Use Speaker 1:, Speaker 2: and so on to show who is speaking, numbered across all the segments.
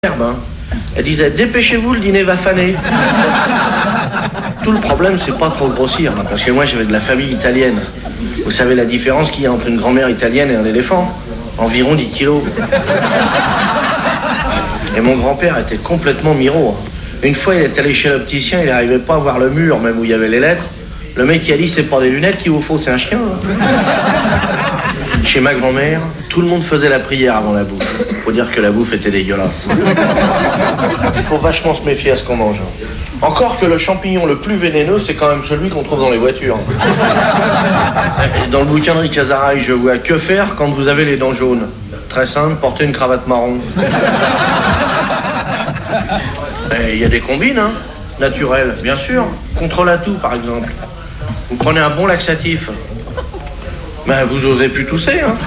Speaker 1: Hein. Elle disait dépêchez-vous, le dîner va faner. Tout le problème, c'est pas trop grossir, hein, parce que moi j'avais de la famille italienne. Vous savez la différence qu'il y a entre une grand-mère italienne et un éléphant? Environ 10 kilos. Et mon grand-père était complètement miro. Hein. Une fois, il est allé chez l'opticien, il n'arrivait pas à voir le mur, même où il y avait les lettres. Le mec qui a dit c'est pas des lunettes qu'il vous faut, c'est un chien. Hein. Chez ma grand-mère, tout le monde faisait la prière avant la bouffe. Faut dire que la bouffe était dégueulasse. Il faut vachement se méfier à ce qu'on mange. Encore que le champignon le plus vénéneux, c'est quand même celui qu'on trouve dans les voitures. Dans le bouquin de Rick Azaray, je vois que faire quand vous avez les dents jaunes. Très simple, porter une cravate marron. Il y a des combines, hein, naturelles, bien sûr. Contre la toux, par exemple. Vous prenez un bon laxatif. Ben, vous osez plus tousser, hein.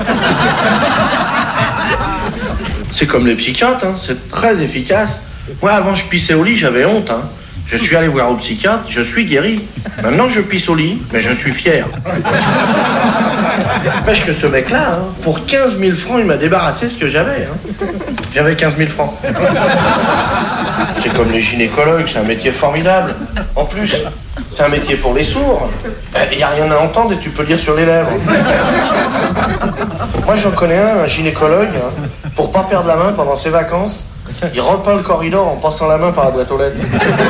Speaker 1: C'est comme les psychiatres, hein. C'est très efficace. Moi, avant, je pissais au lit, j'avais honte, hein. Je suis allé voir au psychiatre, je suis guéri. Maintenant, je pisse au lit, mais je suis fier. N'empêche que ce mec-là, hein, pour 15 000 francs, il m'a débarrassé ce que j'avais. Hein. J'avais 15 000 francs. C'est comme les gynécologues, c'est un métier formidable. En plus, c'est un métier pour les sourds. Il n'y a rien à entendre et tu peux lire sur les lèvres. Moi, j'en connais un gynécologue, hein, pour pas perdre la main pendant ses vacances. Il repeint le corridor en passant la main par la boîte aux lettres.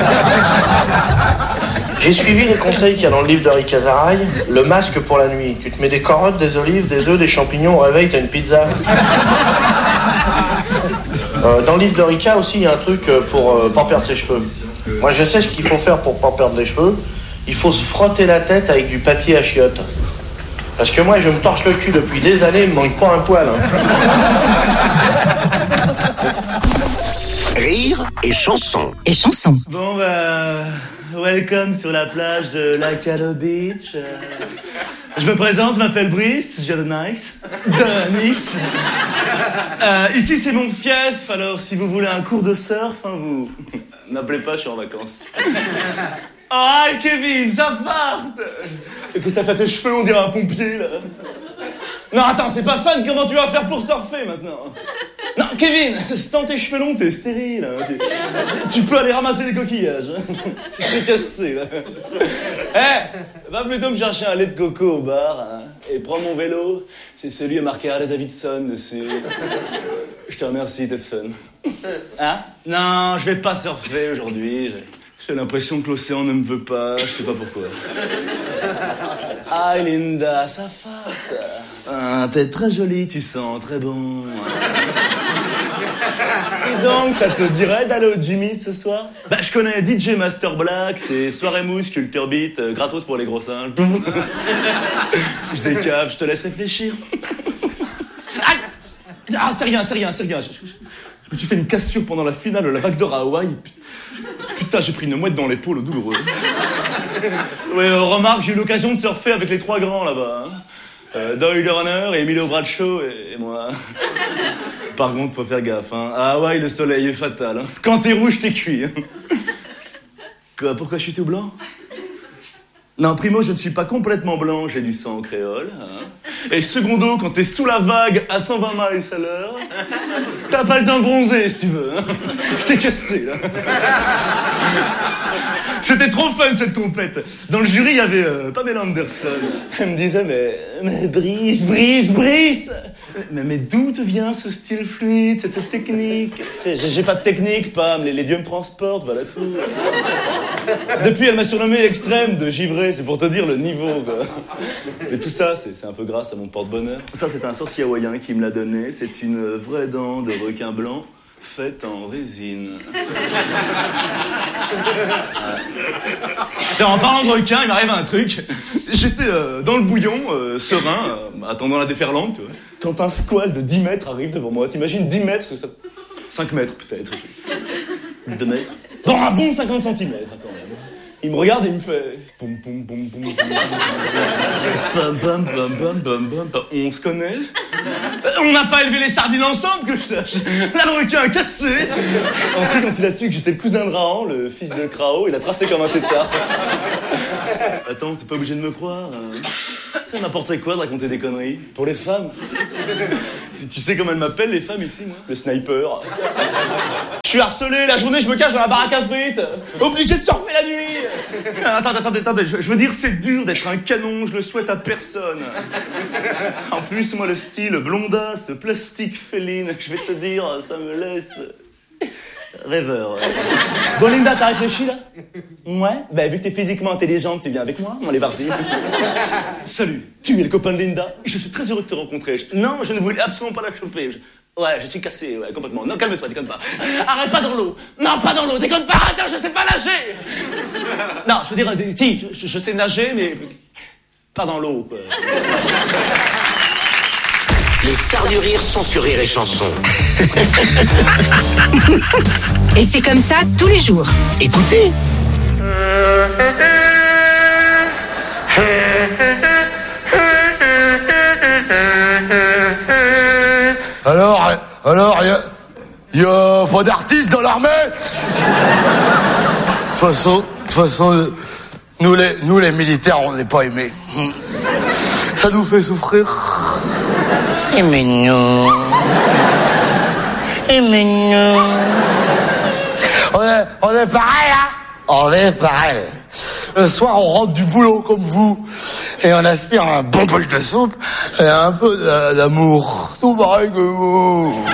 Speaker 1: J'ai suivi les conseils qu'il y a dans le livre de Rick Azaray, le masque pour la nuit. Tu te mets des carottes, des olives, des œufs, des champignons, au réveil, t'as une pizza. Dans le livre de Rika aussi, il y a un truc pour pas perdre ses cheveux. Moi, je sais ce qu'il faut faire pour pas perdre les cheveux. Il faut se frotter la tête avec du papier à chiottes. Parce que moi, je me torche le cul depuis des années, il me manque pas un poil. Hein.
Speaker 2: Rire et chanson.
Speaker 3: Et chanson.
Speaker 4: Bon welcome sur la plage de Lacalo Beach. Je me présente, je m'appelle Brice, je viens de Nice. De Nice. Ici c'est mon fief, alors si vous voulez un cours de surf, hein, vous n'appelez pas, je suis en vacances. Oh hi Kevin, ça farte. Qu'est-ce que t'as fait à tes cheveux, on dirait un pompier là. Non attends, c'est pas fun, comment tu vas faire pour surfer maintenant? Non, Kevin, sans tes cheveux longs, t'es stérile. Hein. Tu peux aller ramasser des coquillages. Je t'ai cassé, là. Va plutôt me chercher un lait de coco au bar, hein, et prends mon vélo. C'est celui à marqué Harley Davidson dessus. Je te remercie, t'es fun. Hein? Non, je vais pas surfer aujourd'hui. J'ai l'impression que l'océan ne me veut pas, je sais pas pourquoi. Ah, Linda, ça farte. Ah, t'es très jolie, tu sens très bon. Et donc, ça te dirait d'aller au Jimmy ce soir? Bah, je connais DJ Master Black, c'est soirée mousse, culture beat, gratos pour les gros singes. Je décave, je te laisse réfléchir. Ah, c'est rien. Je me suis fait une cassure pendant la finale de la vague d'or à Hawaï. Putain, j'ai pris une mouette dans l'épaule, douloureux. Ouais, remarque, j'ai eu l'occasion de surfer avec les trois grands là-bas. Hein. Doyle Runner et Emilio Bradshaw et moi. Par contre, faut faire gaffe. Hein. À Hawaï, le soleil est fatal. Hein. Quand t'es rouge, t'es cuit. Hein. Quoi, pourquoi je suis tout blanc? Non, primo, je ne suis pas complètement blanc, j'ai du sang créole. Hein. Et secondo, quand t'es sous la vague à 120 miles à l'heure, t'as pas le temps de bronzer, si tu veux. Hein. Je t'ai cassé, là. C'était trop fun, cette compète. Dans le jury, il y avait Pamela Anderson. Elle me disait, mais Brice mais d'où te vient ce style fluide, cette technique? J'ai pas de technique, Pam, les dieux me transportent, voilà tout. Depuis, elle m'a surnommé extrême de givré, c'est pour te dire le niveau, quoi. Mais tout ça, c'est un peu grâce à mon porte-bonheur. Ça, c'est un sorcier hawaïen qui me l'a donné. C'est une vraie dent de requin blanc faite en résine. En parlant de requin, il m'arrive un truc. J'étais dans le bouillon, serein, attendant la déferlante, tu vois, quand un squale de 10 mètres arrive devant moi. T'imagines 10 mètres, que ça... 5 mètres peut-être. 2 mètres. Bon, un bon 50 centimètres quand même. Il me regarde et il me fait... Poum, poum, poum, poum, poum. Bam, bam, bam, bam, bam, bam. On se connaît? On n'a pas élevé les sardines ensemble, que je sache. Là, le requin a cassé. Ensuite, quand il a su que j'étais le cousin de Rahan, le fils de Krao, il a tracé comme un tétard. Attends, t'es pas obligé de me croire. C'est n'importe quoi de raconter des conneries. Pour les femmes. Tu sais comment elles m'appellent, les femmes, ici, moi? Le sniper. Je suis harcelé, la journée, je me cache dans la baraque à frites. Obligé de surfer la nuit. Attendez. Je veux dire, c'est dur d'être un canon, je le souhaite à personne. En plus, moi, le style blondasse, plastique féline, je vais te dire, ça me laisse... rêveur. Bon, Linda, t'as réfléchi, là? Ouais? Ben, vu que t'es physiquement intelligente, tu viens avec moi? On est parti. Salut, tu es le copain de Linda. Je suis très heureux de te rencontrer. Non, je ne voulais absolument pas la choper. Ouais, je suis cassé, ouais, complètement. Non, calme-toi, déconne pas. Arrête, pas dans l'eau. Non, pas dans l'eau, déconne pas, arrête, je sais pas nager. Non, je veux dire, si, je sais nager, mais pas dans l'eau, quoi.
Speaker 2: Les stars du rire sont sur Rire et Chanson.
Speaker 3: Et c'est comme ça tous les jours.
Speaker 2: Écoutez.
Speaker 5: Alors, y a pas d'artistes dans l'armée? De toute façon, nous les militaires, on n'est pas aimés. Ça nous fait souffrir.
Speaker 6: Aimez-nous.
Speaker 5: On est pareil, hein? On est pareil. Le soir, on rentre du boulot comme vous. Et on aspire un bon bol de soupe et un peu d'amour. Tout pareil que vous.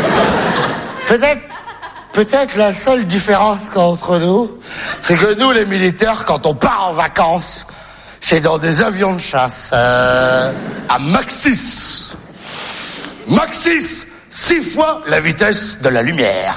Speaker 5: Peut-être la seule différence entre nous, c'est que nous, les militaires, quand on part en vacances, c'est dans des avions de chasse. À Mach 6. Mach 6, 6 fois la vitesse de la lumière.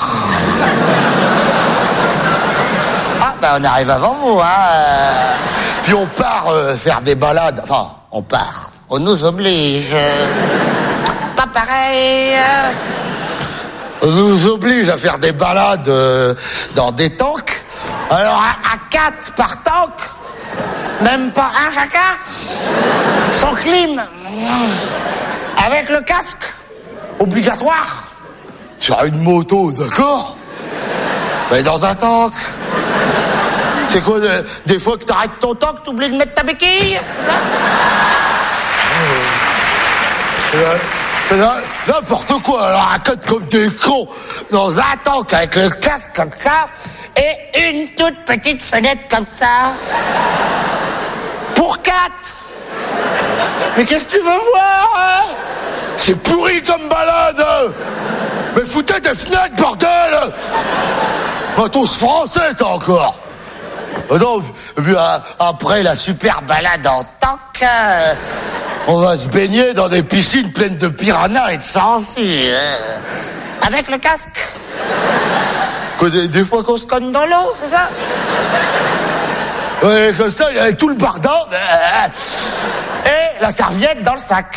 Speaker 6: Ah, ben on arrive avant vous, hein.
Speaker 5: Puis on part faire des balades. Enfin, on part. On nous oblige.
Speaker 6: Pas pareil.
Speaker 5: On nous oblige à faire des balades dans des tanks. Alors, à 4 par tank,
Speaker 6: Même pas un chacun. Sans clim. Avec le casque. Obligatoire.
Speaker 5: sur une moto, d'accord? Mais dans un tank. C'est quoi, des fois que t'arrêtes ton tank, t'oublies de mettre ta béquille? N'importe quoi, alors à côté comme des cons, dans un tank avec le casque comme ça,
Speaker 6: Et une toute petite fenêtre comme ça. Pour 4.
Speaker 5: mais qu'est-ce que tu veux voir, hein? C'est pourri comme balade. Mais foutez des fenêtres, bordel. Matos français, t'as encore. Non, puis après la super balade en tank, on va se baigner dans des piscines pleines de piranhas et de sangsues.
Speaker 6: Avec le casque.
Speaker 5: Que des fois qu'on se cogne dans l'eau,
Speaker 6: C'est ça.
Speaker 5: ouais, comme ça, il y a tout le bardin.
Speaker 6: Et la serviette dans le sac.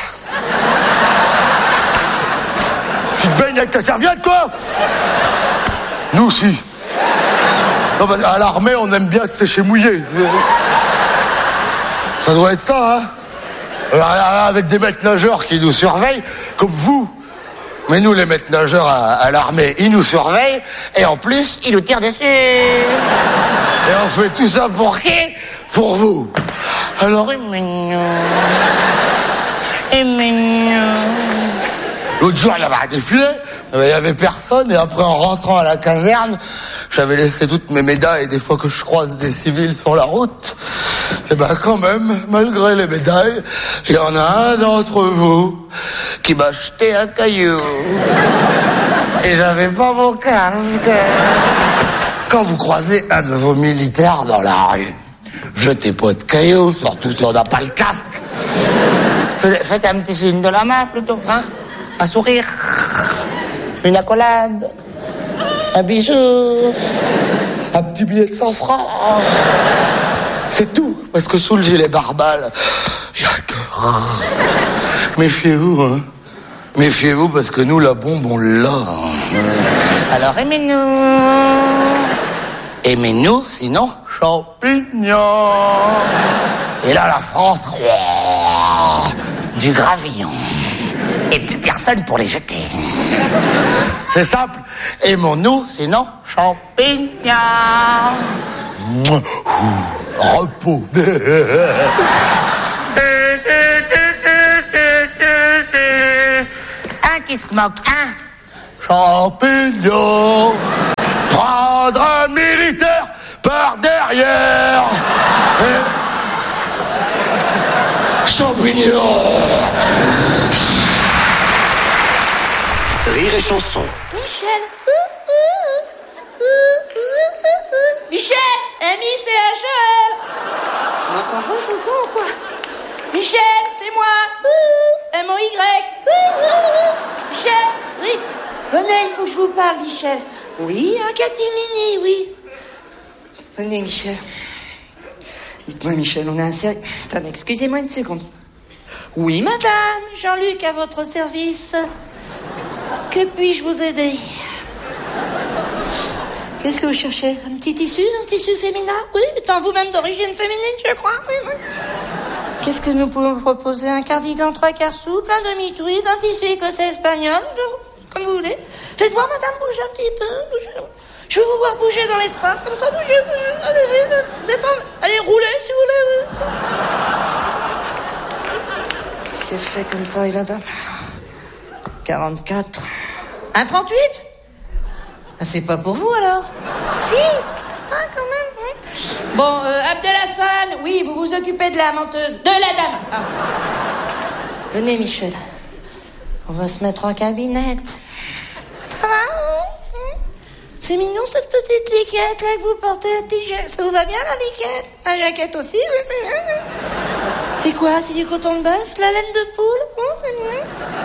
Speaker 5: Tu te baignes avec ta serviette, quoi? Nous aussi. Non, bah, à l'armée, on aime bien se sécher mouillé. Ça doit être ça, hein? Alors, là, avec des maîtres nageurs qui nous surveillent, comme vous. Mais nous, les maîtres nageurs à l'armée, ils nous surveillent, et en plus,
Speaker 6: Il nous tire dessus.
Speaker 5: et on fait tout ça pour qui? Pour vous. Alors, l'autre jour, il y avait un défilé, il y avait personne, et après, en rentrant à la caserne, j'avais laissé toutes mes médailles, et des fois que je croise des civils sur la route, et ben quand même, malgré les médailles, il y en a un d'entre vous qui m'a jeté un caillou. Et j'avais pas mon casque. Quand vous croisez un de vos militaires dans la rue, jetez pas de cailloux, surtout si on n'a pas le casque.
Speaker 6: Faites un petit signe de la main plutôt, hein. Un sourire. Une accolade. Un bisou.
Speaker 5: Un petit billet de 100 francs. C'est tout. Parce que sous le gilet barbale, il y a un cœur. Méfiez-vous, hein. Méfiez-vous parce que nous, la bombe, on l'a.
Speaker 6: Alors aimez-nous.
Speaker 5: Aimez-nous, sinon champignons.
Speaker 6: Et là, la France, du gravillon. Et plus personne pour les jeter.
Speaker 5: C'est simple. Aimons-nous, sinon champignons. Repos.
Speaker 6: Un qui se moque, hein?
Speaker 5: Champignon, prendre un militaire par derrière. Champignon.
Speaker 2: Rire et chanson.
Speaker 7: Michel. Michel, M-I-C-H-E-L. On entend pas ce con ou quoi? Michel, c'est moi. M-O-Y. Michel, oui. Venez, il faut que je vous parle, Michel. Oui, un catimini, oui. Venez, Michel. Dites-moi, Michel, on a un sérieux... Attendez, excusez-moi une seconde. Oui, madame, Jean-Luc à votre service. Que puis-je vous aider? Qu'est-ce que vous cherchez? Un petit tissu féminin? Oui, étant vous-même d'origine féminine, je crois. Oui, oui. Qu'est-ce que nous pouvons vous proposer? Un cardigan 3/4 souple, un demi-tweed, un tissu écossais espagnol, comme vous voulez. Faites voir, madame, bouger un petit peu. Bougez. Je veux vous voir bouger dans l'espace, comme ça, bougez. Allez-y, détendez. Allez, roulez, si vous voulez. Qu'est-ce qu'elle fait comme taille, la dame? 44. Un 38? Ah, c'est pas pour vous, alors? Si? Ah, quand même, oui. Bon, Abdelhassan, oui, vous vous occupez de la menteuse. De la dame. Ah. Venez, Michel. On va se mettre en cabinette. Ça va? C'est mignon, cette petite liquette, là, que vous portez un petit jet. Ça vous va bien, la liquette? La jaquette aussi, oui, c'est bien. C'est quoi? C'est du coton de bœuf? La laine de poule? C'est bien.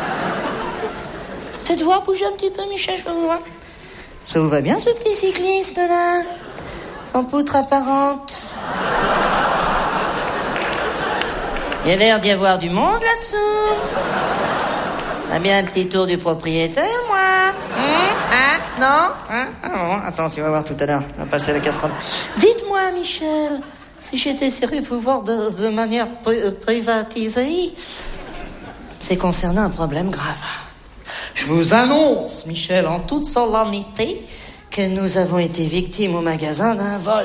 Speaker 7: Faites voir, bougez un petit peu, Michel, je veux vous voir. Ça vous va bien, ce petit cycliste, là? En poutre apparente. Il y a l'air d'y avoir du monde, là-dessous. On a bien un petit tour du propriétaire, moi. Non? Ah bon, attends, tu vas voir tout à l'heure. On va passer la casserole. Dites-moi, Michel, si j'étais sérieux pour vous voir de manière privatisée, c'est concernant un problème grave. Je vous annonce, Michel, en toute solennité, que nous avons été victimes au magasin d'un vol.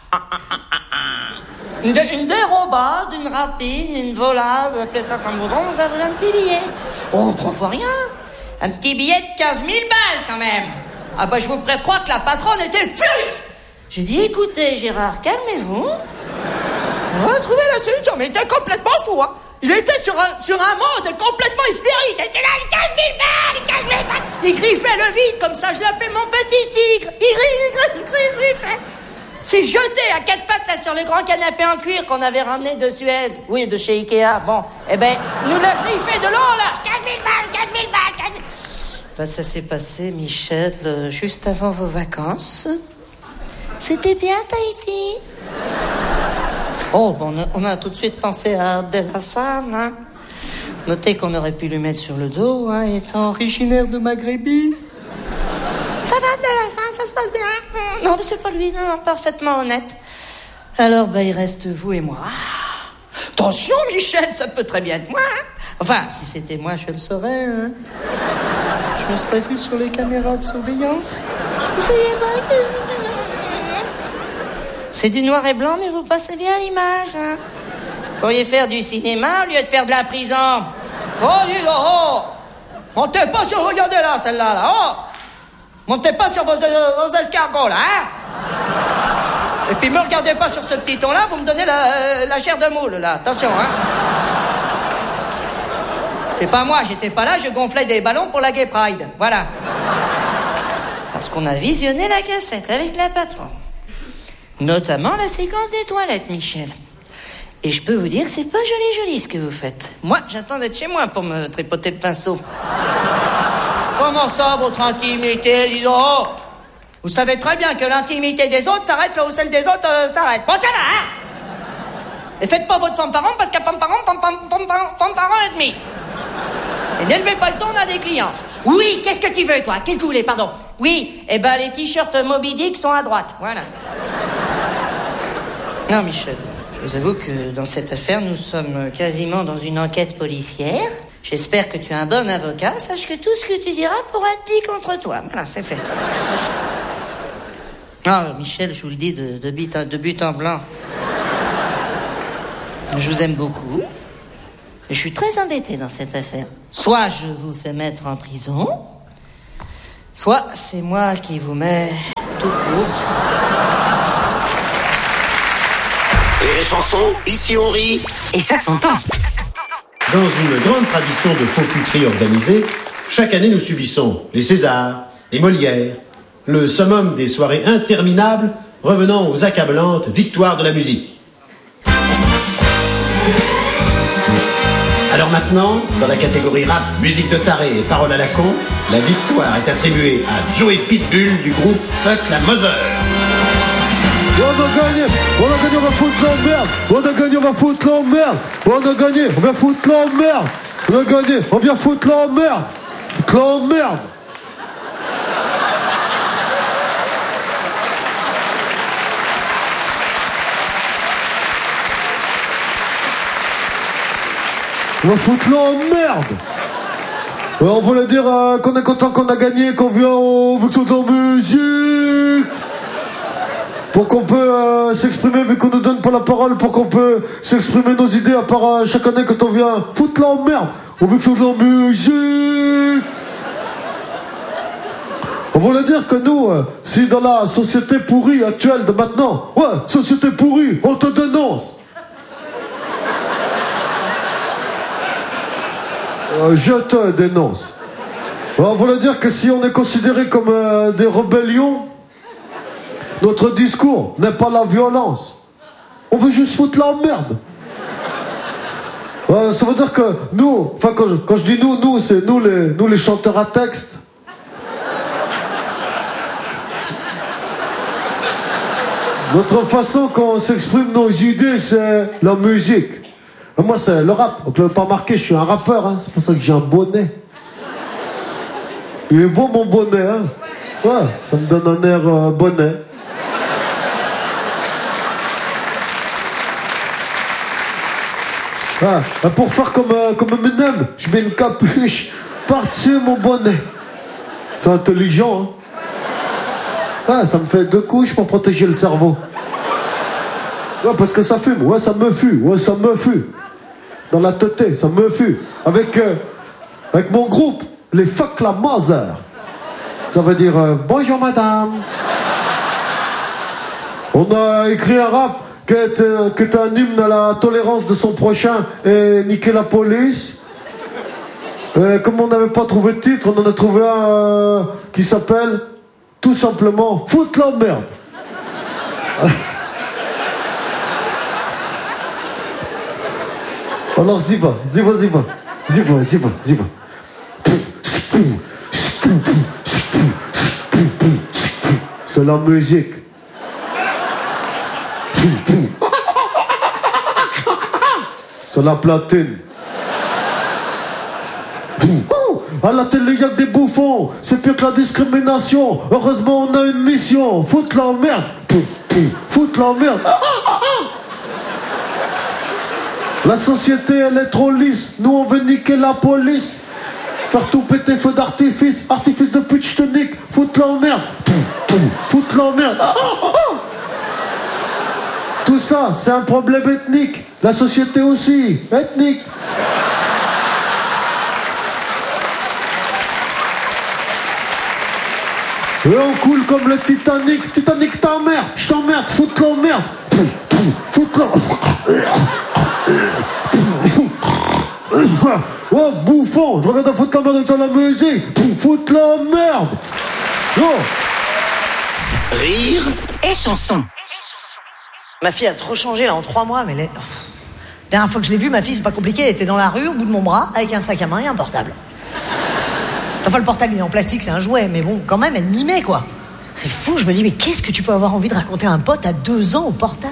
Speaker 7: Une dérobade, une rapine, une volade, appelez ça comme vous voulez, on vous a volé un petit billet. Oh, 3 fois rien. Un petit billet de 15 000 balles, quand même. Ah bah, je vous ferais croire que la patronne était furieuse. J'ai dit, écoutez, Gérard, calmez-vous. On va trouver la solution. Mais il était complètement fou, hein. Il était sur un mode complètement hystérique. Il était là, les 15 000 balles. Il griffait le vide, comme ça, je l'appelais mon petit tigre. Il griffait. C'est jeté à 4 pattes, là, sur le grand canapé en cuir qu'on avait ramené de Suède. Oui, de chez Ikea. Bon, eh ben, nous l'a griffé de l'eau, là. 15 000 balles. Ben, ça s'est passé, Michel, juste avant vos vacances. C'était bien, Tahiti. Oh, bon, on a tout de suite pensé à Abdelhassan, hein. Notez qu'on aurait pu lui mettre sur le dos, hein, étant originaire de Maghrébi. Ça va, Abdelhassan, ça se passe bien? Non, mais c'est pas lui, non, parfaitement honnête. Alors, il reste vous et moi. Attention, Michel, ça peut très bien être moi, hein. Enfin, si c'était moi, je le saurais, hein. Je me serais vu sur les caméras de surveillance. Vous savez pas que... C'est du noir et blanc, mais vous passez bien l'image, hein. Vous pourriez faire du cinéma au lieu de faire de la prison. Oh, dis donc, oh. Montez pas sur... Regardez là, celle-là, là, oh. Montez pas sur vos escargots, là, hein. Et puis me regardez pas sur ce petit ton-là, vous me donnez la chair de moule, là. Attention, hein. C'est pas moi, j'étais pas là, je gonflais des ballons pour la Gay Pride. Voilà. Parce qu'on a visionné la cassette avec la patronne. Notamment la séquence des toilettes, Michel. Et je peux vous dire que c'est pas joli ce que vous faites. Moi, j'attends d'être chez moi pour me tripoter le pinceau. Comment ça, votre intimité, dis donc? Oh, vous savez très bien que l'intimité des autres s'arrête là où celle des autres s'arrête. Bon, ça va, hein? Et faites pas votre fanfaron parce qu'à fanfaron et demi. Et n'élevez pas le ton à des clientes. Oui, qu'est-ce que tu veux, toi? Qu'est-ce que vous voulez, pardon? Oui, les t-shirts Moby Dick sont à droite, voilà. Non, Michel, je vous avoue que dans cette affaire, nous sommes quasiment dans une enquête policière. J'espère que tu es un bon avocat. Sache que tout ce que tu diras pourra être dit contre toi. Voilà, c'est fait. Ah, Michel, je vous le dis de but en blanc. Je vous aime beaucoup. Mais je suis très embêté dans cette affaire. Soit je vous fais mettre en prison, soit c'est moi qui vous mets tout court.
Speaker 2: Rire et Chanson, ici on rit.
Speaker 3: Et ça s'entend.
Speaker 8: Dans une grande tradition de faux culterie organisée, chaque année nous subissons les Césars, les Molières, le summum des soirées interminables revenant aux accablantes victoires de la musique. Alors maintenant, dans la catégorie rap, musique de taré et paroles à la con, la victoire est attribuée à Joey Pitbull du groupe Fuck la Mother.
Speaker 9: On a gagné, on va foutre l'emmerde. On a gagné, on va foutre l'emmerde. On a gagné, on va foutre l'emmerde. On a gagné, on vient foutre l'emmerde. Foutre l'emmerde. On va foutre l'emmerde. On voulait dire qu'on est content qu'on a gagné, qu'on vient au victoire de la musique. Pour qu'on peut s'exprimer, vu qu'on nous donne pas la parole, pour qu'on peut s'exprimer nos idées, à part chaque année quand on vient foutre la merde, on veut que ce soit de la musique. On voulait dire que nous, si dans la société pourrie actuelle de maintenant, ouais, société pourrie, on te dénonce. Je te dénonce. On voulait dire que si on est considéré comme des rébellions, notre discours n'est pas la violence. On veut juste foutre la merde. Ça veut dire que nous, enfin quand je dis nous, c'est nous les chanteurs à texte. Notre façon qu'on s'exprime nos idées, c'est la musique. Et moi, c'est le rap. Donc, le pas marqué, je suis un rappeur. Hein. C'est pour ça que j'ai un bonnet. Il est beau, mon bonnet. Hein. Ouais, ça me donne un air bonnet. Ah, pour faire comme Eminem, je mets une capuche par-dessus mon bonnet. C'est intelligent, hein. Ah, ça me fait 2 couches pour protéger le cerveau. Ouais, parce que ça fume. Ouais, ça me fume. Ouais, ça me fume. Dans la tête, ça me fume. Avec mon groupe, les Fuck la Mother. Ça veut dire bonjour madame. On a écrit un rap qui est un hymne à la tolérance de son prochain et niquer la police. Et comme on n'avait pas trouvé de titre, on en a trouvé un qui s'appelle tout simplement Foutre la merde. Alors y va. C'est la musique. C'est la platine. À la télé y'a que des bouffons. C'est pire que la discrimination. Heureusement on a une mission. Foutre la merde. Foutre la merde. La société elle est trop lisse. Nous on veut niquer la police. Faire tout péter, feu d'artifice. Artifice de pute, je te nique. Foutre la merde. Foutre la merde. Tout ça c'est un problème ethnique. La société aussi, ethnique. Et on coule comme le Titanic. Titanic ta mère. Je t'emmerde, foutre la merde. Foutre la... Oh, bouffon. Je reviens de foutre la merde avec la musique. Foutre la merde. Oh.
Speaker 2: Rire
Speaker 3: et Chanson.
Speaker 10: Ma fille a trop changé là en 3 mois, mais la dernière fois que je l'ai vue, ma fille, c'est pas compliqué, elle était dans la rue, au bout de mon bras, avec un sac à main et un portable. Enfin, le portable, il est en plastique, c'est un jouet, mais bon, quand même, elle mimait, quoi. C'est fou, je me dis, mais qu'est-ce que tu peux avoir envie de raconter à un pote à 2 ans au portable?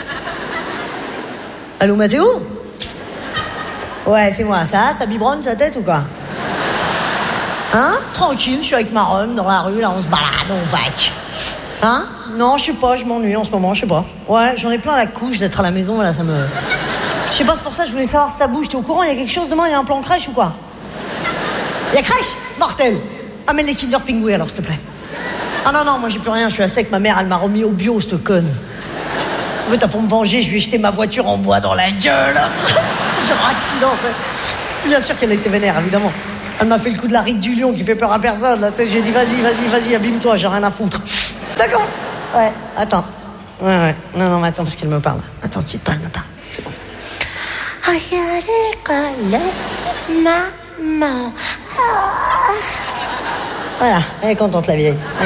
Speaker 10: Allô, Mathéo? Ouais, c'est moi, ça biberonne sa tête ou quoi? Hein? Tranquille, je suis avec ma Rome dans la rue, là, on se balade, on vaque. Hein? Non, je sais pas, je m'ennuie en ce moment, je sais pas. Ouais, j'en ai plein la couche d'être à la maison, là, ça me... Je sais pas, c'est pour ça que je voulais savoir si ça bouge. T'es au courant, il y a quelque chose demain, il y a un plan crèche ou quoi? Il y a crèche? Mortel. Amène les Kinder Pingouins alors, s'il te plaît. Ah non, moi j'ai plus rien, je suis à sec, ma mère, elle m'a remis au bio, cette conne. En fait, pour me venger, je lui ai jeté ma voiture en bois dans la gueule. genre accident. Bien sûr qu'elle était vénère, évidemment. Elle m'a fait le coup de la ride du lion qui fait peur à personne. Là, tu sais, j'ai dit vas-y, abîme-toi, j'ai rien à foutre. D'accord. Ouais, attends. Ouais. Non, mais attends, parce qu'elle me parle. Attends, quitte pas, elle me parle. C'est bon.
Speaker 6: Aïe, à l'école, maman.
Speaker 10: Voilà, elle est contente, la vieille. Ouais.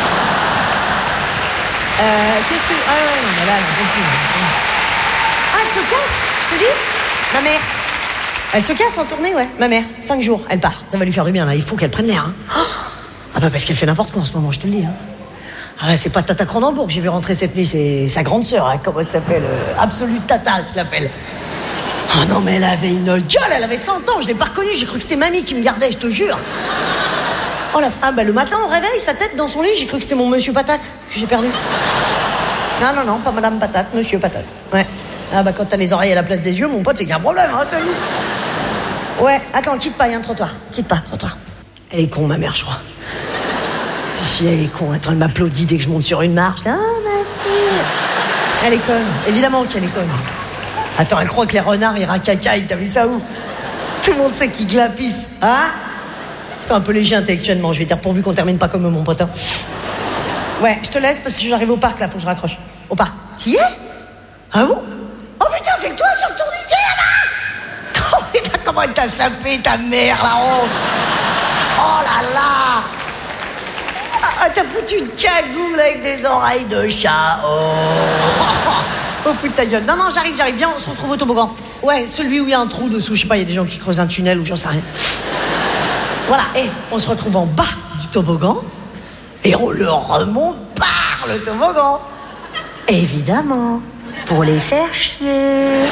Speaker 10: Qu'est-ce que... Ah ouais, non, mais là, elle peut plus. Ah, elle se casse, tu dis? Ma mère. Elle se casse en tournée, ouais. Ma mère, 5 jours, elle part. Ça va lui faire du bien, là. Il faut qu'elle prenne l'air, hein. Ah bah, parce qu'elle fait n'importe quoi en ce moment, je te le dis, hein. Ah ouais, c'est pas Tata Cronenbourg que j'ai vu rentrer cette nuit, c'est sa grande sœur, hein. Comment elle s'appelle? Absolute Tata, je l'appelle. Ah non, mais elle avait une gueule, elle avait 100 ans, je l'ai pas reconnue, j'ai cru que c'était mamie qui me gardait, je te jure. Oh la... Ah bah le matin au réveil, sa tête dans son lit, j'ai cru que c'était mon monsieur Patate que j'ai perdu. Ah non, pas Madame Patate, Monsieur Patate. Ouais. Ah bah quand t'as les oreilles à la place des yeux, mon pote, c'est qu'il y a un problème, hein, je te le dis. Ouais, attends, quitte pas, il y a un trottoir. Quitte pas, trottoir. Elle est con, ma mère, je crois. Si, elle est con. Attends, elle m'applaudit dès que je monte sur une marche. Ah, ma fille. Elle est conne. Évidemment qu'elle est conne. Attends, elle croit que les renards, ils racacaillent. T'as vu ça où? Tout le monde sait qu'ils glapissent. Hein? C'est un peu léger intellectuellement. Je vais dire pourvu qu'on termine pas comme mon pote. Hein. Ouais, je te laisse parce que j'arrive au parc, là. Faut que je raccroche. Au parc. Tu y es? Ah bon? Oh putain, c'est toi sur le tourniquet, là-bas! Oh putain, comment elle t'a sapé, ta mère, la honte! Oh là là! Ah, t'as foutu une cagoule avec des oreilles de chat. Oh putain ta gueule. Non, j'arrive. Viens, on se retrouve au toboggan. Ouais, celui où il y a un trou dessous. Je sais pas, il y a des gens qui creusent un tunnel ou j'en sais rien. Voilà, et on se retrouve en bas du toboggan et on le remonte par le toboggan. Évidemment, pour les faire chier.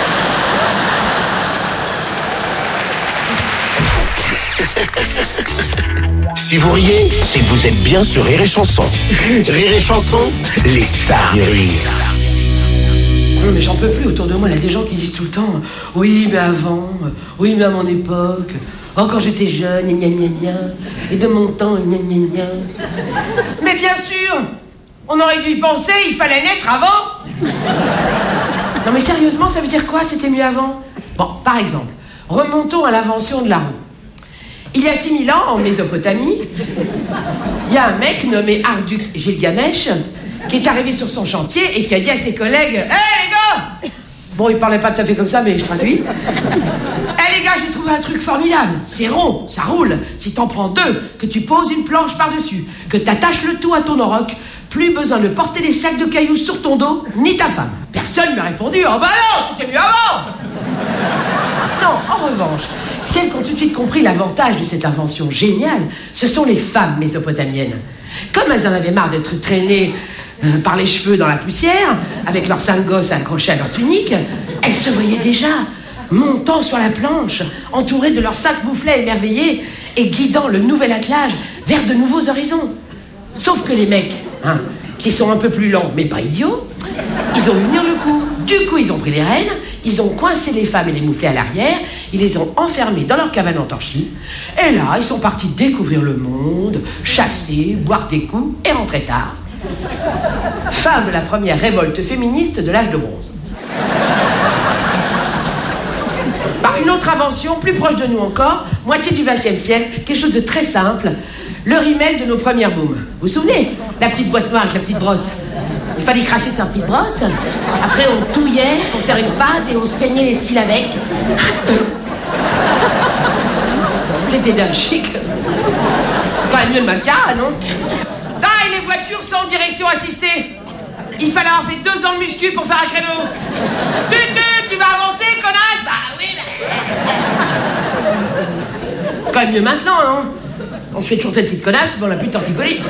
Speaker 2: Si vous riez, c'est que vous êtes bien sur Rire et Chanson. Rire et Chanson, les stars du rire.
Speaker 11: Non mais j'en peux plus, autour de moi il y a des gens qui disent tout le temps « Oui mais avant, oui mais à mon époque, oh quand j'étais jeune, gna gna gna, et de mon temps, gna gna gna. » Mais bien sûr, on aurait dû y penser, il fallait naître avant. Non mais sérieusement, ça veut dire quoi, c'était mieux avant? Bon, par exemple, remontons à l'invention de la roue. Il y a 6000 ans, en Mésopotamie, il y a un mec nommé Arduk Gilgamesh qui est arrivé sur son chantier et qui a dit à ses collègues « Hé les gars !» Bon, il parlait pas tout à fait comme ça, mais je traduis. « Hé les gars, j'ai trouvé un truc formidable. C'est rond, ça roule. Si t'en prends 2, que tu poses une planche par-dessus, que t'attaches le tout à ton auroch, plus besoin de porter des sacs de cailloux sur ton dos, ni ta femme. » Personne m'a répondu « Oh bah non, c'était mieux avant !» Non, en revanche, celles qui ont tout de suite compris l'avantage de cette invention géniale, ce sont les femmes mésopotamiennes. Comme elles en avaient marre d'être traînées par les cheveux dans la poussière, avec leurs 5 gosses accrochés à leur tunique, elles se voyaient déjà montant sur la planche, entourées de leurs 5 mouflets émerveillés et guidant le nouvel attelage vers de nouveaux horizons. Sauf que les mecs, qui sont un peu plus lents mais pas idiots, ils ont unir le coup. Du coup, ils ont pris les rênes, ils ont coincé les femmes et les mouflets à l'arrière, ils les ont enfermés dans leur cabane en torchis, et là, ils sont partis découvrir le monde, chasser, boire des coups et rentrer tard. Fin de la première révolte féministe de l'âge de bronze. Une autre invention, plus proche de nous encore, moitié du XXe siècle, quelque chose de très simple, le rimel de nos premières booms. Vous vous souvenez? La petite boîte noire avec la petite brosse. Il fallait cracher sur la petite brosse. Après, on touillait pour faire une pâte et on se peignait les cils avec. C'était dingue chic. Quand même mieux le mascara, non? Ah, et les voitures sans direction assistée. Il fallait avoir fait 2 ans de muscu pour faire un créneau. Tu vas avancer, connasse? Bah oui, mais... Quand même mieux maintenant, non? On se fait toujours cette petite connasse, mais on n'a plus de torticolis.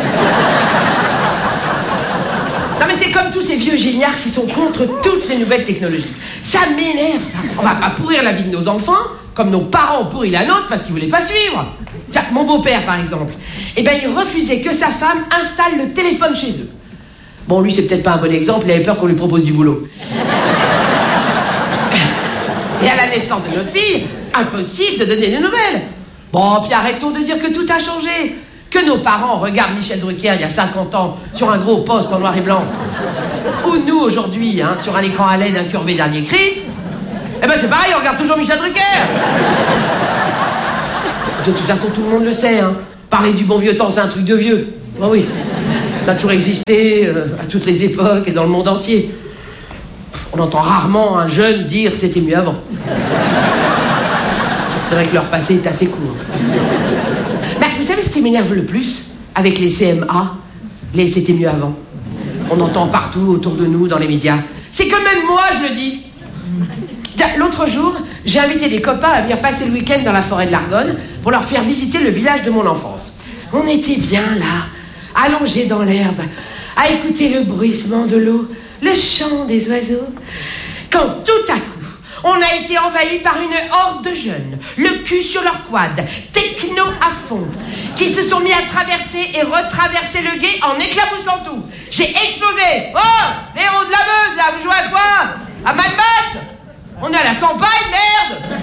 Speaker 11: Non mais c'est comme tous ces vieux géniards qui sont contre toutes les nouvelles technologies. Ça m'énerve, ça. On va pas pourrir la vie de nos enfants, comme nos parents ont pourri la nôtre parce qu'ils voulaient pas suivre. Tiens, mon beau-père par exemple. Eh ben il refusait que sa femme installe le téléphone chez eux. Bon, lui c'est peut-être pas un bon exemple, il avait peur qu'on lui propose du boulot. Et à la naissance de notre fille, impossible de donner des nouvelles. Bon, puis arrêtons de dire que tout a changé. Que nos parents regardent Michel Drucker il y a 50 ans sur un gros poste en noir et blanc. Ou nous aujourd'hui, sur un écran à LED incurvé dernier cri. Eh ben ben c'est pareil, on regarde toujours Michel Drucker. De toute façon, tout le monde le sait, hein. Parler du bon vieux temps, c'est un truc de vieux. Ah oui. Ça a toujours existé, à toutes les époques et dans le monde entier. On entend rarement un jeune dire « c'était mieux avant ». C'est vrai que leur passé est assez court. Ben, vous savez ce qui m'énerve le plus avec les CMA, les « c'était mieux avant ». On entend partout autour de nous, dans les médias. C'est que même moi, je le dis. L'autre jour, j'ai invité des copains à venir passer le week-end dans la forêt de l'Argonne pour leur faire visiter le village de mon enfance. On était bien là, allongés dans l'herbe, à écouter le bruissement de l'eau, le chant des oiseaux, quand tout à coup, on a été envahi par une horde de jeunes, le cul sur leur quad, techno à fond, qui se sont mis à traverser et retraverser le gué en éclaboussant tout. J'ai explosé. Oh, les héros de la Meuse, là, vous jouez à quoi? À Mad Max? On est à la campagne, merde!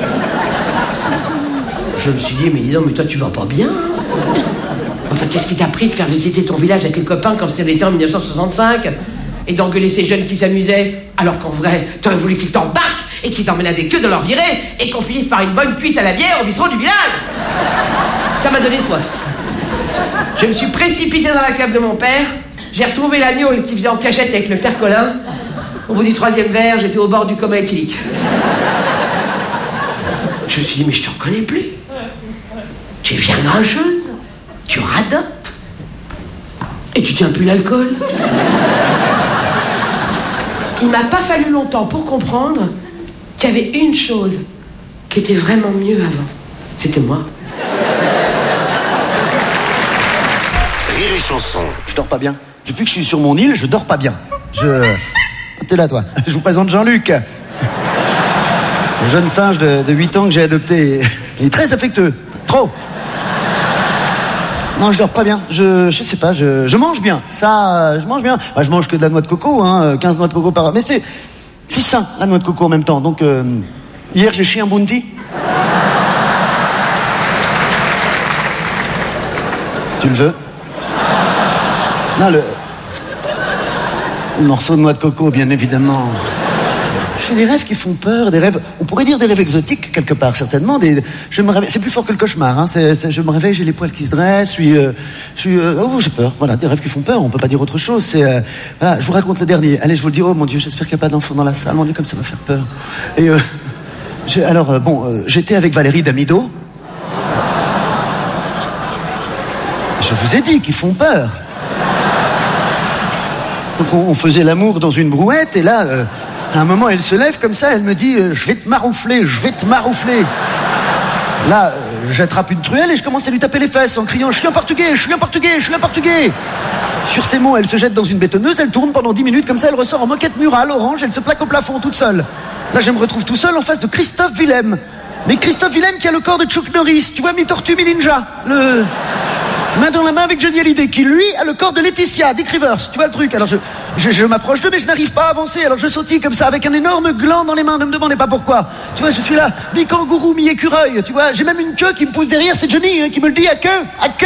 Speaker 11: Je me suis dit, mais dis donc, mais toi, tu vas pas bien? Enfin, qu'est-ce qui t'a pris de faire visiter ton village à tes copains comme si on était en 1965? Et d'engueuler ces jeunes qui s'amusaient, alors qu'en vrai, t'aurais voulu qu'ils t'embarquent et qu'ils t'emmènent avec eux dans leur virée et qu'on finisse par une bonne cuite à la bière au bistrot du village. Ça m'a donné soif. Je me suis précipité dans la cave de mon père, j'ai retrouvé l'agneau qui faisait en cachette avec le père Colin. Au bout du 3e verre, j'étais au bord du coma éthylique. Je me suis dit, mais je te reconnais plus. Tu es bien grincheuse, tu radotes, et tu tiens plus l'alcool. Il m'a pas fallu longtemps pour comprendre qu'il y avait une chose qui était vraiment mieux avant. C'était moi.
Speaker 2: Rire et chanson.
Speaker 12: Je dors pas bien. Depuis que je suis sur mon île, je dors pas bien. T'es là, toi. Je vous présente Jean-Luc. Le jeune singe de 8 ans que j'ai adopté. Il est très affectueux. Trop. Non, je dors pas bien. Je sais pas, je mange bien. Ça, je mange bien. Bah, je mange que de la noix de coco, hein, 15 noix de coco par heure. Mais c'est sain, la noix de coco en même temps. Donc, hier, j'ai chié un bounty. Tu le veux? Non, le morceau de noix de coco, bien évidemment. Je fais des rêves qui font peur, des rêves, on pourrait dire des rêves exotiques quelque part, certainement. Je me réveille, c'est plus fort que le cauchemar. Hein, je me réveille, j'ai les poils qui se dressent, j'ai peur. Voilà, des rêves qui font peur. On peut pas dire autre chose. Voilà, je vous raconte le dernier. Allez, je vous le dis. Oh mon Dieu, j'espère qu'il n'y a pas d'enfant dans la salle. Mon Dieu, comme ça va faire peur. Et j'étais avec Valérie Damido. Je vous ai dit qu'ils font peur. Donc on faisait l'amour dans une brouette et là, à un moment, elle se lève comme ça, elle me dit « Je vais te maroufler, je vais te maroufler ». Là, j'attrape une truelle et je commence à lui taper les fesses en criant « Je suis un portugais, je suis un portugais, je suis un portugais ». Sur ces mots, elle se jette dans une bétonneuse, elle tourne pendant 10 minutes, comme ça elle ressort en moquette murale, orange, elle se plaque au plafond toute seule. Là, je me retrouve tout seul en face de Christophe Willem. Mais Christophe Willem qui a le corps de Chuck Norris, tu vois, mi-tortue, mi-ninja. Main dans la main avec Johnny Hallyday, qui lui a le corps de Laetitia, Dick Rivers, tu vois le truc. Alors je m'approche d'eux, mais je n'arrive pas à avancer. Alors je sautille comme ça, avec un énorme gland dans les mains, ne me demandez pas pourquoi. Tu vois, je suis là, mi-kangourou, mi-écureuil, tu vois. J'ai même une queue qui me pousse derrière, c'est Johnny hein, qui me le dit, à queue.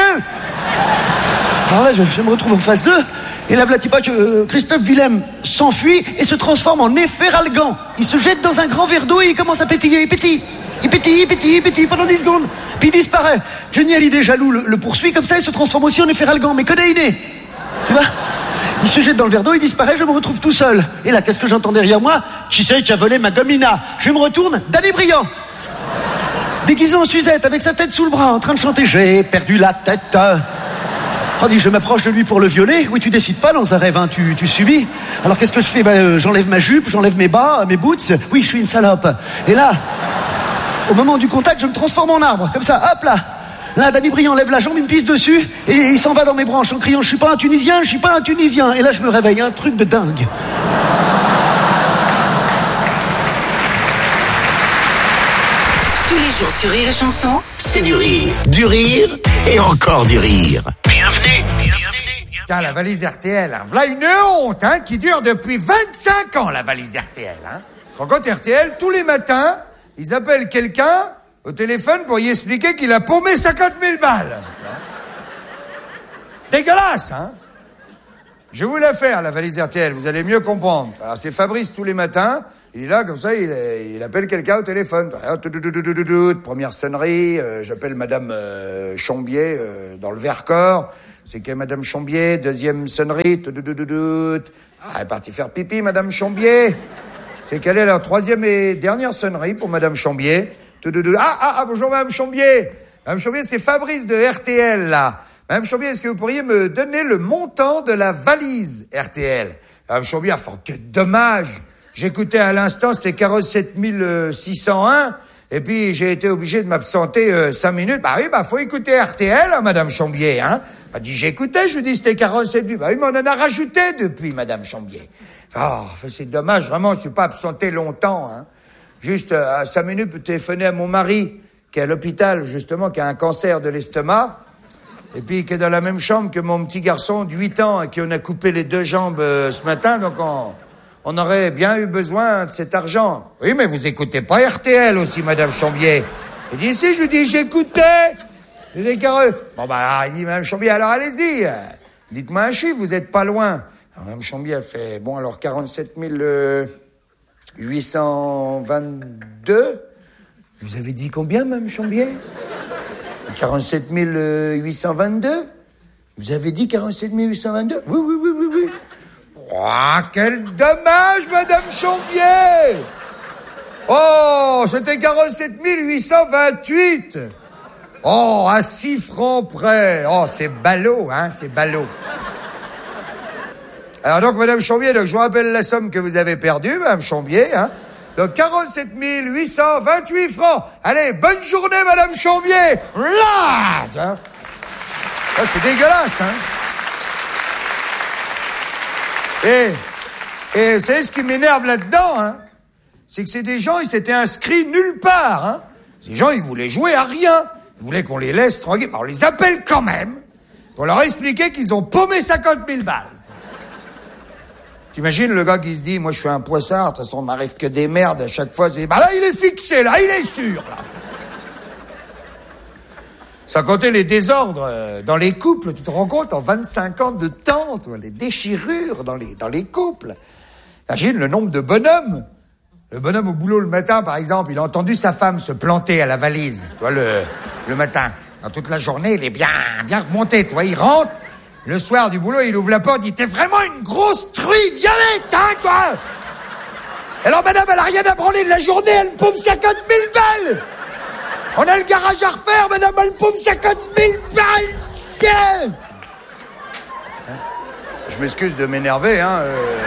Speaker 12: Alors là, je me retrouve en face d'eux, et là, voilà, Christophe Willem s'enfuit et se transforme en Néphéralgan. Il se jette dans un grand verre d'eau et il commence à pétiller, il pétille pendant 10 secondes. Puis il disparaît. Johnny Hallyday, jaloux, le poursuit comme ça, il se transforme aussi en Néphéralgan, mais que Déiné. Tu vois? Il se jette dans le verre d'eau, il disparaît, je me retrouve tout seul. Et là, qu'est-ce que j'entends derrière moi? Qui c'est qui a volé ma gomina? Je me retourne, Danny Briand. Déguisé en Suzette, avec sa tête sous le bras, en train de chanter « J'ai perdu la tête ». On dit, je m'approche de lui pour le violer. Oui, tu décides pas dans un rêve, hein, tu subis. Alors qu'est-ce que je fais? J'enlève ma jupe, j'enlève mes bas, mes boots. Oui, je suis une salope. Et là, au moment du contact, je me transforme en arbre, comme ça, hop là. Là, Danny Briand lève la jambe, il me pisse dessus, et il s'en va dans mes branches en criant « Je suis pas un Tunisien, je suis pas un Tunisien ». Et là, je me réveille, un truc de dingue.
Speaker 3: Tous les jours sur Rire et Chanson,
Speaker 2: C'est du rire et encore du rire. Bienvenue.
Speaker 13: Tiens, la valise RTL, hein. Voilà une honte, hein, qui dure depuis 25 ans, la valise RTL, hein. Tu te rends compte, RTL, tous les matins, ils appellent quelqu'un au téléphone pour y expliquer qu'il a paumé 50 000 balles. Dégueulasse, hein. Je vais vous la faire, la valise RTL, vous allez mieux comprendre. Alors, c'est Fabrice tous les matins, Il est là, comme ça, il appelle quelqu'un au téléphone. Première sonnerie, j'appelle Madame Chambier dans le Vercors. C'est que Madame Chambier, deuxième sonnerie. Ah, elle est partie faire pipi, Madame Chambier. C'est quelle est la troisième et dernière sonnerie pour Madame Chambier. Bonjour Madame Chambier. Madame Chambier, c'est Fabrice de RTL, là. Madame Chambier, est-ce que vous pourriez me donner le montant de la valise RTL? Madame Chambier, enfin, quel dommage. J'écoutais à l'instant, c'était 47 601, et puis j'ai été obligé de m'absenter 5 minutes. Bah oui, faut écouter RTL, hein, Madame Chambier, hein. Elle dit, j'écoutais, je lui dis, c'était 47 000. Bah oui, mais on en a rajouté depuis, Madame Chambier. Oh, c'est dommage, vraiment, je suis pas absenté longtemps, hein. Juste à 5 minutes, pour téléphoner à mon mari, qui est à l'hôpital, justement, qui a un cancer de l'estomac, et puis qui est dans la même chambre que mon petit garçon de 8 ans, à qui on a coupé les 2 jambes ce matin, donc on aurait bien eu besoin de cet argent. Oui, mais vous écoutez pas RTL aussi, Madame Chambier. Il dit, si, je lui dis, j'écoutais. Il dit, bon, il dit, Madame Chambier, alors allez-y. Dites-moi un chiffre, vous êtes pas loin. Alors, Madame Chambier, elle fait, bon, alors 47 822. Vous avez dit combien, Madame Chambier? 47 822. Vous avez dit 47 822? Oui. Oh, quel dommage, Madame Chambier! Oh, c'était 47 828. Oh, à 6 francs près. Oh, c'est ballot, hein, c'est ballot. Alors donc, Madame Chambier, donc, je vous rappelle la somme que vous avez perdue, Madame Chambier, hein. Donc, 47 828 francs. Allez, bonne journée, Madame Chambier. Là, hein. Oh, c'est dégueulasse, hein. Et vous savez ce qui m'énerve là-dedans, hein, c'est que c'est des gens, ils s'étaient inscrits nulle part, hein. Ces gens, ils voulaient jouer à rien. Ils voulaient qu'on les laisse tranquilles. On les appelle quand même pour leur expliquer qu'ils ont paumé 50 000 balles. T'imagines le gars qui se dit, moi je suis un poissard, de toute façon, il m'arrive que des merdes à chaque fois. C'est, là, il est fixé, là, il est sûr, là. Sans compter les désordres dans les couples, tu te rends compte, en 25 ans de temps, toi, les déchirures dans les couples. Imagine le nombre de bonhommes. Le bonhomme au boulot le matin, par exemple, il a entendu sa femme se planter à la valise, tu vois, le matin. Dans toute la journée, il est bien remonté, tu vois, il rentre. Le soir du boulot, il ouvre la porte, il dit, t'es vraiment une grosse truie violette, hein, toi! Alors, madame, elle a rien à branler de la journée, elle paume 50 000 balles! On a le garage à refaire, madame, elle paume 50 000 balles! Yeah. Je m'excuse de m'énerver, hein.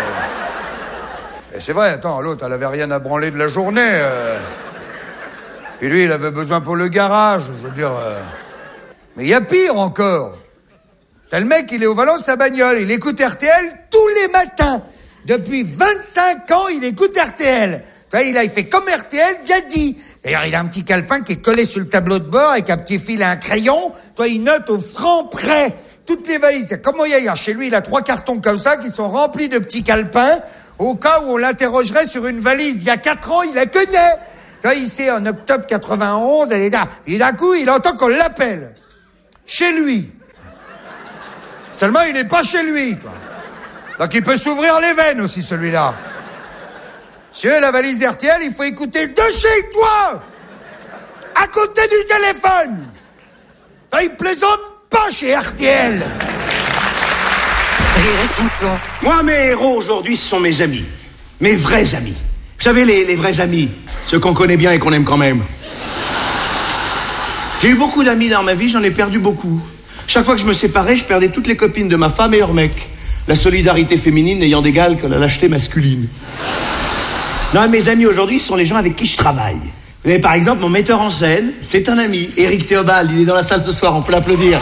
Speaker 13: Et c'est vrai, attends, l'autre, elle avait rien à branler de la journée. Et lui, il avait besoin pour le garage, je veux dire. Mais il y a pire encore. T'as le mec, il est au volant de sa bagnole, il écoute RTL tous les matins. Depuis 25 ans, il écoute RTL. Tu vois, il fait comme RTL, bien dit. D'ailleurs, il a un petit calepin qui est collé sur le tableau de bord avec un petit fil et un crayon. Toi, il note au franc près toutes les valises. Comme moi hier, chez lui, il a 3 cartons comme ça qui sont remplis de petits calepins. Au cas où on l'interrogerait sur une valise il y a 4 ans, il la connaît. Tu vois, il sait, en octobre 91, elle est là. Et d'un coup, il entend qu'on l'appelle. Chez lui. Seulement, il n'est pas chez lui, toi. Donc, il peut s'ouvrir les veines aussi, celui-là. Monsieur, la valise RTL, il faut écouter de chez toi, à côté du téléphone. Il plaisante pas chez RTL.
Speaker 3: Rire et chanson.
Speaker 2: Moi, mes héros aujourd'hui, ce sont mes amis. Mes vrais amis. Vous savez, les vrais amis. Ceux qu'on connaît bien et qu'on aime quand même. J'ai eu beaucoup d'amis dans ma vie, j'en ai perdu beaucoup. Chaque fois que je me séparais, je perdais toutes les copines de ma femme et leur mec. La solidarité féminine n'ayant d'égal que la lâcheté masculine. Non, mes amis aujourd'hui, ce sont les gens avec qui je travaille. Vous avez par exemple mon metteur en scène, c'est un ami, Éric Théobald, il est dans la salle ce soir, on peut l'applaudir.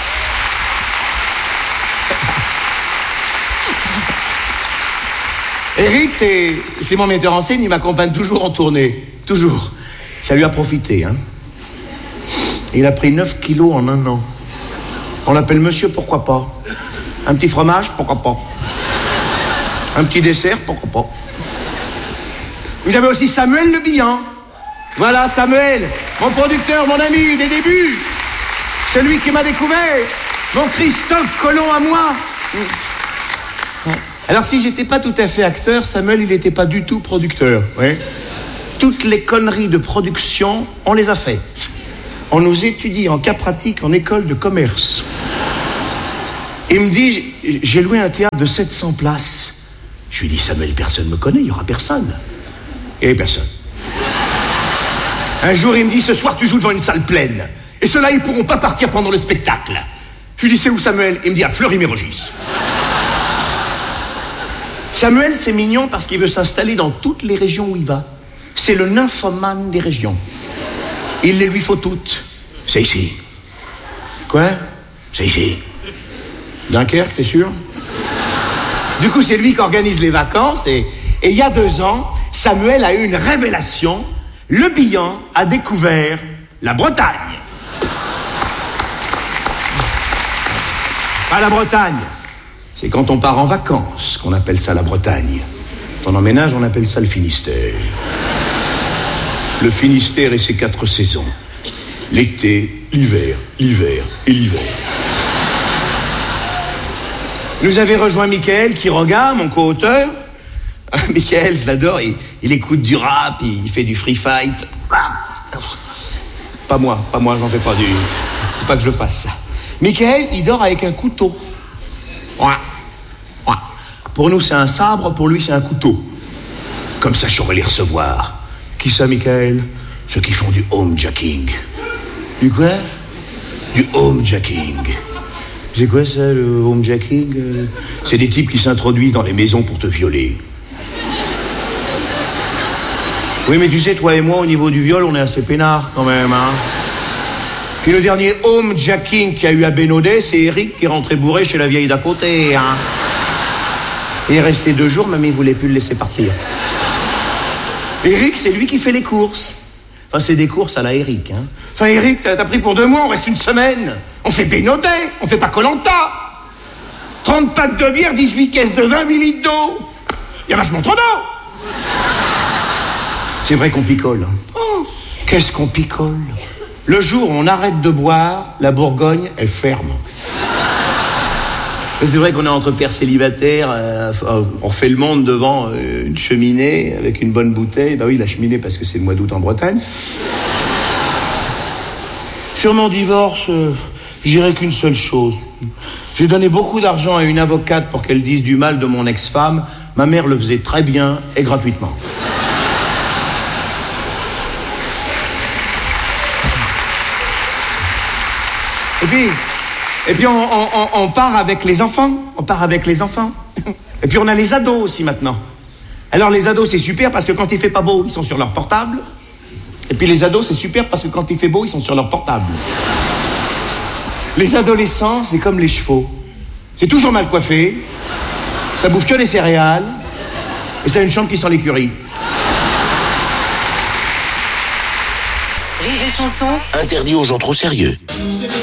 Speaker 2: Éric, c'est mon metteur en scène, il m'accompagne toujours en tournée. Toujours. Ça lui a profité, hein. Il a pris 9 kilos en 1 an. On l'appelle monsieur, pourquoi pas. Un petit fromage, pourquoi pas. Un petit dessert, pourquoi pas. Vous avez aussi Samuel Le Bihan. Voilà, Samuel, mon producteur, mon ami des débuts. Celui qui m'a découvert. Mon Christophe Colomb à moi. Alors si j'étais pas tout à fait acteur, Samuel, il n'était pas du tout producteur. Ouais. Toutes les conneries de production, on les a faites. On nous étudie en cas pratique en école de commerce. Il me dit, j'ai loué un théâtre de 700 places. Je lui dis, Samuel, personne ne me connaît, il n'y aura personne. Et personne. Un jour, il me dit, ce soir, tu joues devant une salle pleine. Et ceux-là, ils ne pourront pas partir pendant le spectacle. Je lui dis, c'est où Samuel? Il me dit, à Fleury-Mérogis. Samuel, c'est mignon parce qu'il veut s'installer dans toutes les régions où il va. C'est le nymphomane des régions. Il les lui faut toutes. C'est ici. Quoi? C'est ici. Dunkerque, t'es sûr? Du coup, c'est lui qui organise les vacances et il y a 2 ans, Samuel a eu une révélation. Le Bihan a découvert la Bretagne. Pas la Bretagne. C'est quand on part en vacances qu'on appelle ça la Bretagne. Quand on emménage, on appelle ça le Finistère. Le Finistère et ses 4 saisons. L'été, l'hiver, l'hiver et l'hiver. Nous avait rejoint Michael Quiroga, mon co-auteur. Michael, je l'adore, il écoute du rap, il fait du free fight. Pas moi, j'en fais pas du... Faut pas que je le fasse, ça. Michael, il dort avec un couteau. Pour nous, c'est un sabre, pour lui, c'est un couteau. Comme ça, je saurais les recevoir. Qui ça, Michael? Ceux qui font du homejacking. Du quoi? Du homejacking. C'est quoi ça, le homejacking? C'est des types qui s'introduisent dans les maisons pour te violer. Oui, mais tu sais, toi et moi, au niveau du viol, on est assez peinards quand même, hein. Puis le dernier homejacking qu'il y a eu à Bénodet, c'est Eric qui est rentré bourré chez la vieille d'à côté, hein. Il est resté 2 jours, mais il voulait plus le laisser partir. Eric, c'est lui qui fait les courses. Enfin, c'est des courses à la Eric, hein. Enfin, Eric, t'as pris pour 2 mois, on reste 1 semaine. On fait Bénodet, on fait pas Koh-Lanta. 30 packs de bière, 18 caisses de vin, 8 litres d'eau. Il y a vachement trop d'eau. C'est vrai qu'on picole. Oh, qu'est-ce qu'on picole? Le jour où on arrête de boire, la Bourgogne, elle ferme. C'est vrai qu'on est entre pères célibataires, on fait le monde devant une cheminée avec une bonne bouteille. Bah oui, la cheminée parce que c'est le mois d'août en Bretagne. Sur mon divorce, je dirais qu'une seule chose. J'ai donné beaucoup d'argent à une avocate pour qu'elle dise du mal de mon ex-femme. Ma mère le faisait très bien et gratuitement. Et puis on part avec les enfants. On part avec les enfants. Et puis on a les ados aussi maintenant. Alors les ados c'est super parce que quand il fait pas beau, ils sont sur leur portable. Et puis les ados c'est super parce que quand il fait beau, ils sont sur leur portable. Les adolescents, c'est comme les chevaux. C'est toujours mal coiffé. Ça bouffe que des céréales. Et ça a une chambre qui sent l'écurie.
Speaker 3: Rire et chanson.
Speaker 14: Interdit aux gens trop sérieux.